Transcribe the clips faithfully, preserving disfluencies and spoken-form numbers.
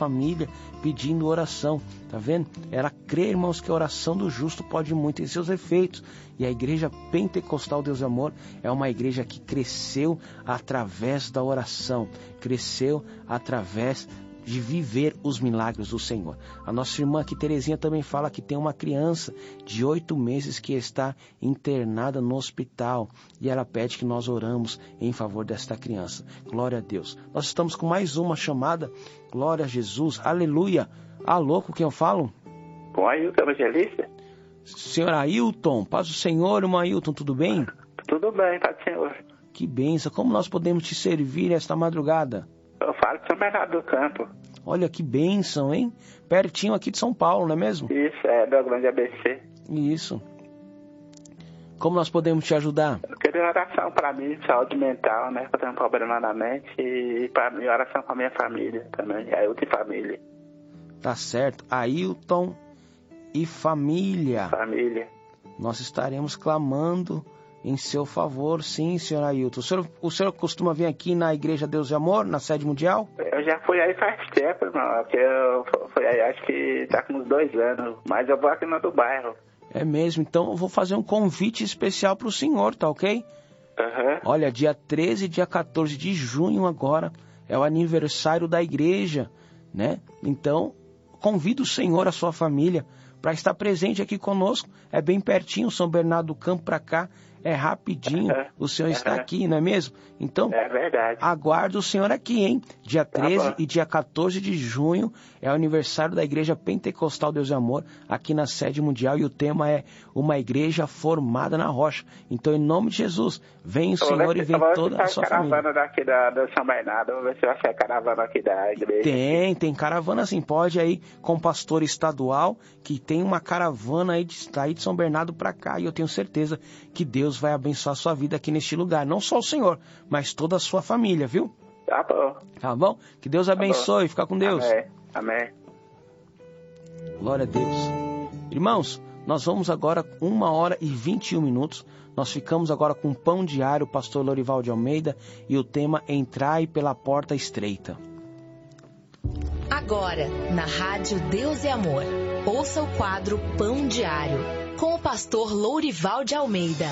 família, pedindo oração. Tá vendo? Ela crê, irmãos, que a oração do justo pode muito em seus efeitos. E a igreja pentecostal Deus e Amor é uma igreja que cresceu através da oração, cresceu através de viver os milagres do Senhor. A nossa irmã aqui, Terezinha, também fala que tem uma criança de oito meses que está internada no hospital e ela pede que nós oramos em favor desta criança. Glória a Deus. Nós estamos com mais uma chamada. Glória a Jesus. Aleluia. Alô, com quem eu falo? Com Ailton Evangelista. Senhor Ailton, paz do Senhor, irmão Ailton, tudo bem? Tudo bem, paz do Senhor. Que bênção. Como nós podemos te servir esta madrugada? Eu falo de São Bernardo do Campo. Olha que bênção, hein? Pertinho aqui de São Paulo, não é mesmo? Isso, é do Grande A B C. Isso. Como nós podemos te ajudar? Eu queria oração para mim, saúde mental, né? Eu tenho um problema na mente e para mim, oração para minha família também, Ailton e família. Tá certo. Ailton e família. Família. Nós estaremos clamando em seu favor, sim, senhor Ailton. O senhor, o senhor costuma vir aqui na Igreja Deus e Amor, na sede mundial? Eu já fui aí faz tempo, irmão, porque eu fui aí, acho que tá com uns dois anos, mas eu vou aqui no do bairro. É mesmo, então eu vou fazer um convite especial para o senhor, tá ok? Uhum. Olha, dia treze e dia quatorze de junho agora é o aniversário da igreja, né? Então, convido o senhor, a sua família, para estar presente aqui conosco. É bem pertinho, São Bernardo do Campo para cá. É rapidinho, uhum. O senhor uhum. está aqui, não é mesmo? Então, é verdade. Aguardo o senhor aqui, hein? Dia treze tá e dia quatorze de junho é o aniversário da Igreja Pentecostal Deus e Amor, aqui na sede mundial, e o tema é uma igreja formada na rocha. Então, em nome de Jesus, vem o senhor e vem toda a sua família. Tem caravana daqui da, da São Bernardo, vamos ver se vai ser caravana aqui da igreja. Tem, tem caravana sim, pode aí com o pastor estadual, que tem uma caravana aí de, aí de São Bernardo para cá, e eu tenho certeza que Deus vai abençoar a sua vida aqui neste lugar. Não só o senhor, mas toda a sua família, viu? Tá bom. Tá bom? Que Deus abençoe. Tá, fica com Deus. Amém. Amém. Glória a Deus. Irmãos, nós vamos agora uma hora e vinte e um minutos. Nós ficamos agora com o Pão Diário, pastor Lorival de Almeida, e o tema Entrai pela Porta Estreita. Agora, na Rádio Deus e Amor, ouça o quadro Pão Diário, com o pastor Lourival de Almeida.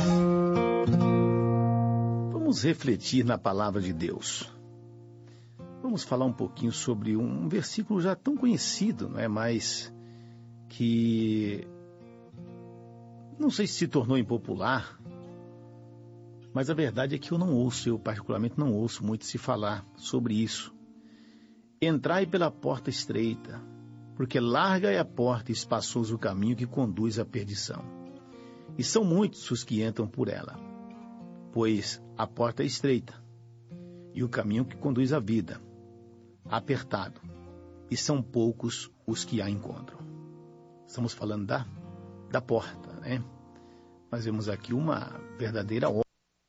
Vamos refletir na palavra de Deus. Vamos falar um pouquinho sobre um versículo já tão conhecido, não é? Mas que não sei se se tornou impopular, mas a verdade é que eu não ouço, eu particularmente não ouço muito se falar sobre isso. Entrai pela porta estreita, porque larga é a porta e espaçoso o caminho que conduz à perdição. E são muitos os que entram por ela, pois a porta é estreita e o caminho que conduz à vida, apertado, e são poucos os que a encontram. Estamos falando da, da porta, né? Nós vemos aqui uma verdadeira obra.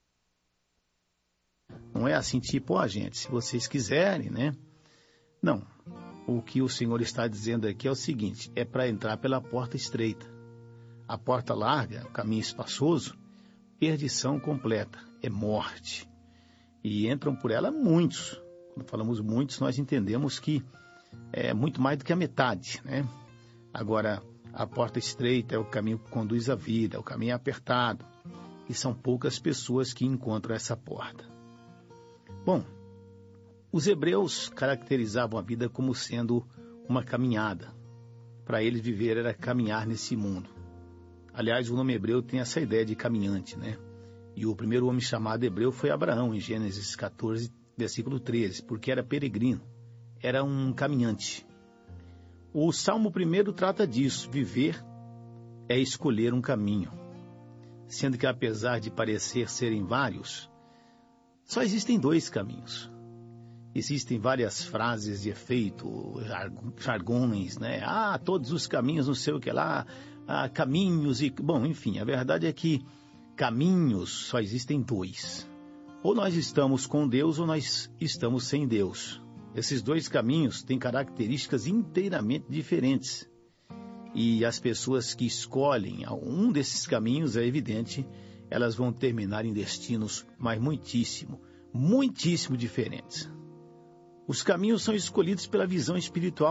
Não é assim tipo, ó, gente, se vocês quiserem, né? Não, o que o Senhor está dizendo aqui é o seguinte, é para entrar pela porta estreita. A porta larga, o caminho espaçoso, perdição completa, é morte. E entram por ela muitos. Quando falamos muitos, nós entendemos que é muito mais do que a metade, né? Agora, a porta estreita é o caminho que conduz à vida, é o caminho apertado. E são poucas pessoas que encontram essa porta. Bom, os hebreus caracterizavam a vida como sendo uma caminhada. Para eles viver era caminhar nesse mundo. Aliás, o nome hebreu tem essa ideia de caminhante, né? E o primeiro homem chamado hebreu foi Abraão, em Gênesis catorze, versículo treze, porque era peregrino, era um caminhante. O Salmo primeiro trata disso, viver é escolher um caminho. Sendo que apesar de parecer serem vários, só existem dois caminhos. Existem várias frases de efeito, jargões, né? Ah, todos os caminhos, não sei o que lá, ah, caminhos e... Bom, enfim, a verdade é que caminhos só existem dois. Ou nós estamos com Deus ou nós estamos sem Deus. Esses dois caminhos têm características inteiramente diferentes. E as pessoas que escolhem um desses caminhos, é evidente, elas vão terminar em destinos, mas muitíssimo, muitíssimo diferentes. Os caminhos são escolhidos pela visão espiritual